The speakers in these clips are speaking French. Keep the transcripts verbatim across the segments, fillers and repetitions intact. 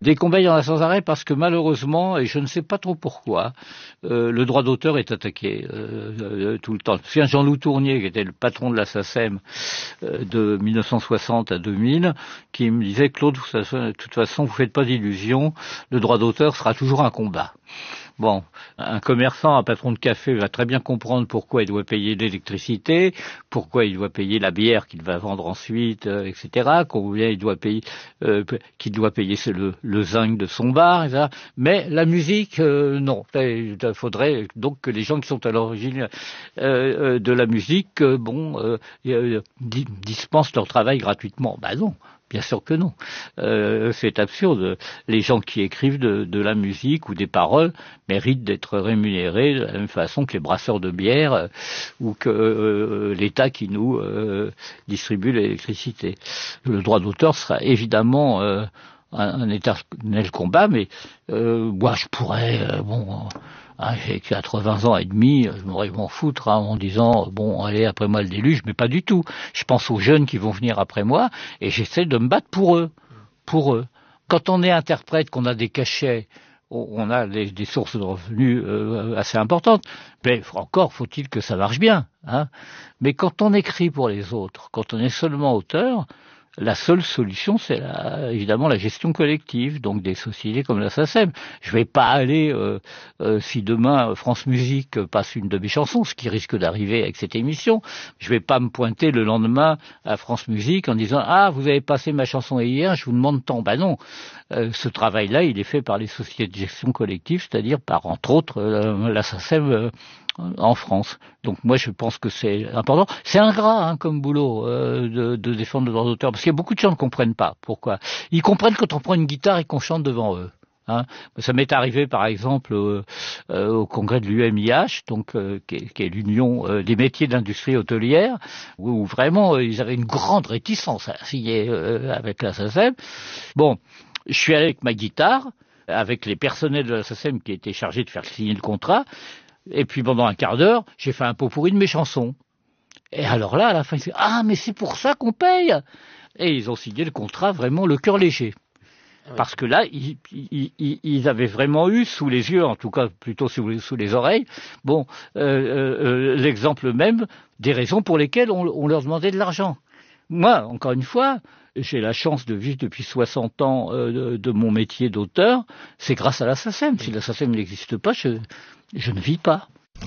Des combats, il y en a sans arrêt parce que malheureusement, et je ne sais pas trop pourquoi, euh, le droit d'auteur est attaqué euh, euh, tout le temps. Je me souviens Jean-Loup Tournier, qui était le patron de la SACEM euh, de mille neuf cent soixante à deux mille, qui me disait « Claude, de toute façon, vous faites pas d'illusions, le droit d'auteur sera toujours un combat ». Bon, un commerçant, un patron de café va très bien comprendre pourquoi il doit payer l'électricité, pourquoi il doit payer la bière qu'il va vendre ensuite, euh, et cetera. Combien il doit payer, euh, qu'il doit payer le, le zinc de son bar, et cetera. Mais la musique, euh, non. Il faudrait donc que les gens qui sont à l'origine euh, de la musique, euh, bon, euh, euh, dispensent leur travail gratuitement. Ben non. Bien sûr que non. Euh, c'est absurde. Les gens qui écrivent de, de la musique ou des paroles méritent d'être rémunérés de la même façon que les brasseurs de bière euh, ou que euh, l'État qui nous euh, distribue l'électricité. Le droit d'auteur sera évidemment euh, un, un éternel combat, mais euh, moi je pourrais, euh, bon... Hein, j'ai quatre-vingts ans et demi, je m'aurais m'en foutre hein, en disant bon allez après moi le déluge, mais pas du tout. Je pense aux jeunes qui vont venir après moi et j'essaie de me battre pour eux, pour eux. Quand on est interprète, qu'on a des cachets, on a des, des sources de revenus euh, assez importantes, mais encore faut-il que ça marche bien. Hein. Mais quand on écrit pour les autres, quand on est seulement auteur, la seule solution, c'est la, évidemment la gestion collective, donc des sociétés comme la SACEM. Je vais pas aller, euh, euh, si demain France Musique passe une de mes chansons, ce qui risque d'arriver avec cette émission, je vais pas me pointer le lendemain à France Musique en disant « Ah, vous avez passé ma chanson hier, je vous demande tant ». Ben non, euh, ce travail-là, il est fait par les sociétés de gestion collective, c'est-à-dire par, entre autres, euh, la SACEM euh, en France. Donc moi je pense que c'est important. C'est ingrat hein, comme boulot euh, de, de défendre le droit d'auteur, parce qu'il y a beaucoup de gens qui ne comprennent pas. Pourquoi ? Ils comprennent quand on prend une guitare et qu'on chante devant eux. Hein. Ça m'est arrivé par exemple euh, euh, au congrès de l'U M I H, donc euh, qui est, qui est l'Union euh, des métiers de l'industrie hôtelière, où, où vraiment euh, ils avaient une grande réticence à signer euh, avec la SACEM. Bon, je suis allé avec ma guitare, avec les personnels de la SACEM qui étaient chargés de faire signer le contrat. Et puis pendant un quart d'heure, j'ai fait un pot pourri de mes chansons. Et alors là, à la fin, ils disent « Ah, mais c'est pour ça qu'on paye !» Et ils ont signé le contrat vraiment le cœur léger. Oui. Parce que là, ils, ils, ils avaient vraiment eu sous les yeux, en tout cas plutôt sous les, sous les oreilles, bon, euh, euh, l'exemple même des raisons pour lesquelles on, on leur demandait de l'argent. Moi, encore une fois, j'ai la chance de vivre depuis soixante ans euh, de, de mon métier d'auteur, c'est grâce à la SACEM. Si la SACEM n'existe pas, je, je ne vis pas.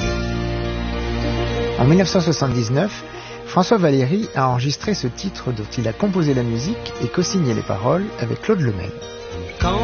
En dix-neuf cent soixante-dix-neuf, François Valéry a enregistré ce titre dont il a composé la musique et co-signé les paroles avec Claude Lemel.